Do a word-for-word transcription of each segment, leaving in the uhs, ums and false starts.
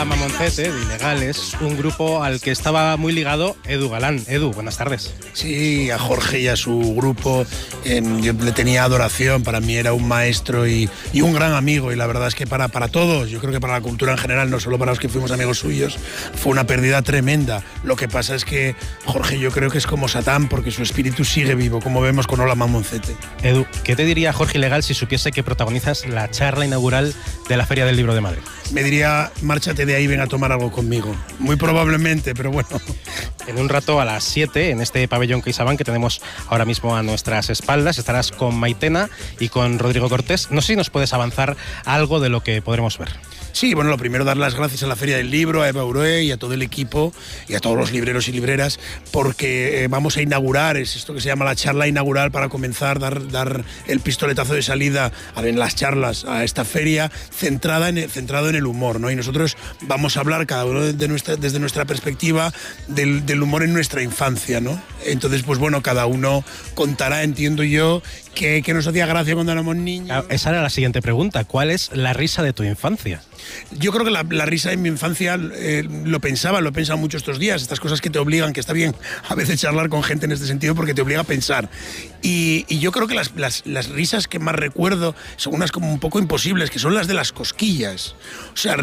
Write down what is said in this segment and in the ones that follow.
Mamoncete, de Ilegales, un grupo al que estaba muy ligado Edu Galán. Edu, buenas tardes. Sí, a Jorge y a su grupo eh, yo le tenía adoración, para mí era un maestro y, y un gran amigo, y la verdad es que para, para todos, yo creo que para la cultura en general, no solo para los que fuimos amigos suyos, fue una pérdida tremenda. Lo que pasa es que Jorge yo creo que es como Satán, porque su espíritu sigue vivo, como vemos con Hola Mamoncete. Edu, ¿qué te diría Jorge Ilegal si supiese que protagonizas la charla inaugural de la Feria del Libro de Madrid? Me diría, márchate de ahí, ven a tomar algo conmigo. Muy probablemente, pero bueno. En un rato a las siete, en este pabellón CaixaBank que tenemos ahora mismo a nuestras espaldas, estarás con Maitena y con Rodrigo Cortés. No sé si nos puedes avanzar algo de lo que podremos ver. Sí, bueno, lo primero, dar las gracias a la Feria del Libro, a Eva Urué y a todo el equipo y a todos los libreros y libreras, porque eh, vamos a inaugurar, es esto que se llama la charla inaugural, para comenzar, dar, dar el pistoletazo de salida a, en las charlas a esta feria centrada en el, centrado en el humor, ¿no? Y nosotros vamos a hablar, cada uno de nuestra, desde nuestra perspectiva, del, del humor en nuestra infancia, ¿no? Entonces, pues bueno, cada uno contará, entiendo yo, que, que nos hacía gracia cuando éramos niños. Esa era la siguiente pregunta. ¿Cuál es la risa de tu infancia? Yo creo que la, la risa en mi infancia, eh, lo pensaba, lo he pensado mucho estos días, estas cosas que te obligan, que está bien a veces charlar con gente en este sentido porque te obliga a pensar. Y, y yo creo que las, las, las risas que más recuerdo son unas como un poco imposibles, que son las de las cosquillas. O sea,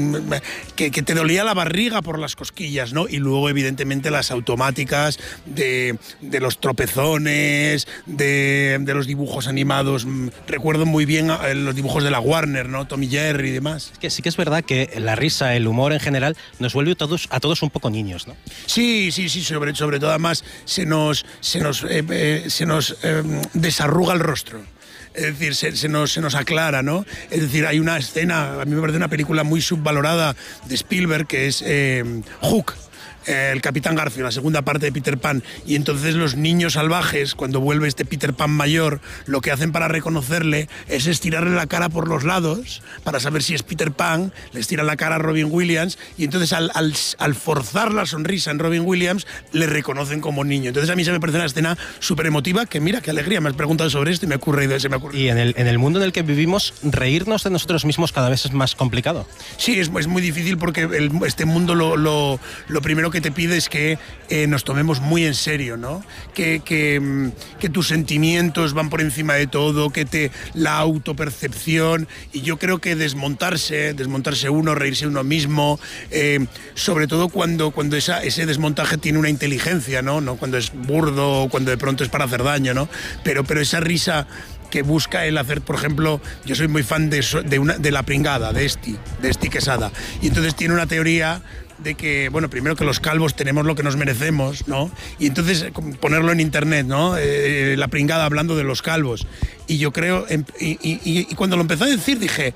que, que te dolía la barriga por las cosquillas, ¿no? Y luego, evidentemente, las automáticas de, de los tropezones, de, de los dibujos animados. Recuerdo muy bien los dibujos de la Warner, ¿no? Tom y Jerry y demás. Es que sí que es verdad que la risa, el humor en general, nos vuelve a todos, a todos un poco niños, ¿no? Sí, sí, sí, sobre, sobre todo además se nos, se nos, eh, eh, se nos eh, desarruga el rostro. Es decir, se, se, nos, se nos aclara, ¿no? Es decir, hay una escena, a mí me parece una película muy subvalorada de Spielberg, que es eh, Hook. El Capitán Garfio, la segunda parte de Peter Pan, y entonces los niños salvajes, cuando vuelve este Peter Pan mayor, lo que hacen para reconocerle es estirarle la cara por los lados para saber si es Peter Pan, le estiran la cara a Robin Williams, y entonces al, al, al forzar la sonrisa en Robin Williams le reconocen como niño. Entonces a mí se me parece una escena súper emotiva, que mira, qué alegría, me has preguntado sobre esto y me ocurre, se me ocurre. Y en el, en el mundo en el que vivimos, reírnos de nosotros mismos cada vez es más complicado. Sí, es, es muy difícil porque el, este mundo lo, lo, lo primero que te pide es que eh, nos tomemos muy en serio, ¿no? Que, que, que tus sentimientos van por encima de todo, que te la autopercepción, y yo creo que desmontarse, desmontarse uno, reírse uno mismo, eh, sobre todo cuando, cuando esa, ese desmontaje tiene una inteligencia, ¿no? No cuando es burdo o cuando de pronto es para hacer daño, ¿no? Pero, pero esa risa que busca el hacer, por ejemplo, yo soy muy fan de, de, una, de La Pringada, de Esti, de Esti Quesada, y entonces tiene una teoría de que, bueno, primero que los calvos tenemos lo que nos merecemos, ¿no? Y entonces ponerlo en internet, ¿no? Eh, La Pringada hablando de los calvos. Y yo creo, y, y, y cuando lo empezó a decir dije,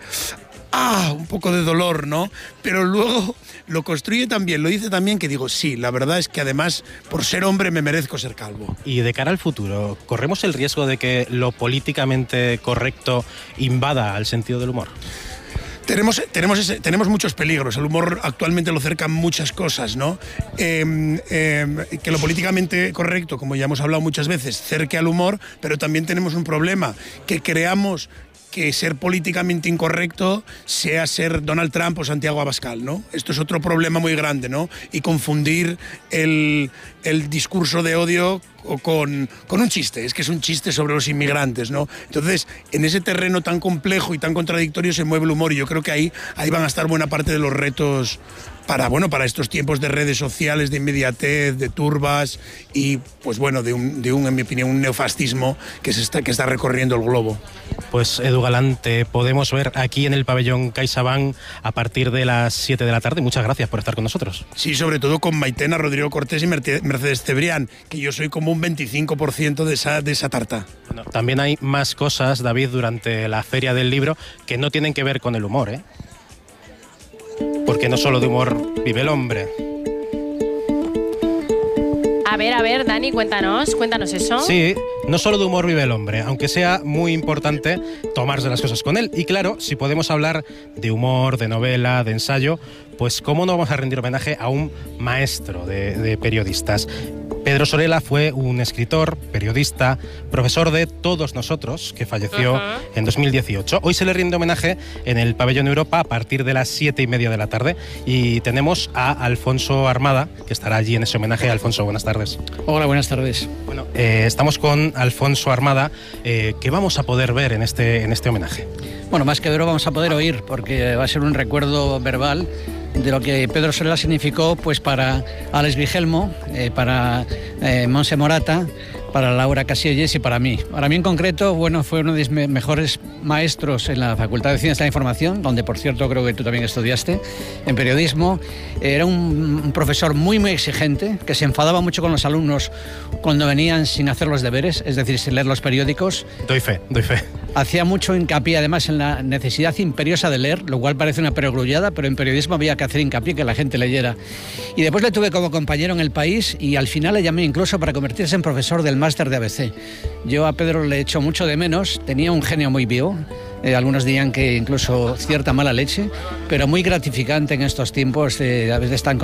ah, un poco de dolor, ¿no? Pero luego lo construye también, lo dice también, que digo, sí, la verdad es que además, por ser hombre, me merezco ser calvo. Y de cara al futuro, ¿corremos el riesgo de que lo políticamente correcto invada al sentido del humor? Tenemos, tenemos, ese, tenemos muchos peligros. El humor actualmente lo cercan muchas cosas, ¿no? Eh, eh, que lo políticamente correcto, como ya hemos hablado muchas veces, cerque al humor, pero también tenemos un problema, que creamos que ser políticamente incorrecto sea ser Donald Trump o Santiago Abascal, ¿no? Esto es otro problema muy grande, ¿no? Y confundir el, el discurso de odio con, con un chiste, es que es un chiste sobre los inmigrantes, ¿no? Entonces, en ese terreno tan complejo y tan contradictorio se mueve el humor, y yo creo que ahí, ahí van a estar buena parte de los retos para, bueno, para estos tiempos de redes sociales, de inmediatez, de turbas y, pues bueno, de un, de un en mi opinión, un neofascismo que, se está, que está recorriendo el globo. Pues Edu Galán, te podemos ver aquí en el pabellón CaixaBank a partir de las siete de la tarde. Muchas gracias por estar con nosotros. Sí, sobre todo con Maitena, Rodrigo Cortés y Mercedes Cebrián, que yo soy como un veinticinco por ciento de esa, de esa tarta. Bueno, también hay más cosas, David, durante la Feria del Libro que no tienen que ver con el humor, ¿eh? Porque no solo de humor vive el hombre. A ver, a ver, Dani, cuéntanos, cuéntanos eso. Sí, No solo de humor vive el hombre, aunque sea muy importante tomarse las cosas con él. Y claro, si podemos hablar de humor, de novela, de ensayo, pues cómo no vamos a rendir homenaje a un maestro de, de periodistas. Pedro Solera fue un escritor, periodista, profesor de todos nosotros, que falleció uh-huh. en dos mil dieciocho. Hoy se le rinde homenaje en el Pabellón Europa a partir de las siete y media de la tarde y tenemos a Alfonso Armada, que estará allí en ese homenaje. Alfonso, buenas tardes. Hola, buenas tardes. Bueno, eh, estamos con Alfonso Armada. Eh, ¿Qué vamos a poder ver en este, en este homenaje? Bueno, más que verlo vamos a poder oír, porque va a ser un recuerdo verbal de lo que Pedro Solera significó pues para Alex Vigelmo, eh, para eh, Montse Morata, para Laura Casillas y para mí. Para mí en concreto, bueno, fue uno de mis me mejores maestros en la Facultad de Ciencias de la Información, donde por cierto creo que tú también estudiaste, en periodismo. Era un, un profesor muy muy exigente, que se enfadaba mucho con los alumnos cuando venían sin hacer los deberes, es decir, sin leer los periódicos. Doy fe, doy fe. Hacía mucho hincapié además en la necesidad imperiosa de leer, lo cual parece una perogrullada, pero en periodismo había que hacer hincapié que la gente leyera. Y después le tuve como compañero en El País y al final le llamé incluso para convertirse en profesor del máster de A B C. Yo a Pedro le echo mucho de menos, tenía un genio muy vivo, eh, algunos dirían que incluso cierta mala leche, pero muy gratificante en estos tiempos, eh, a veces tan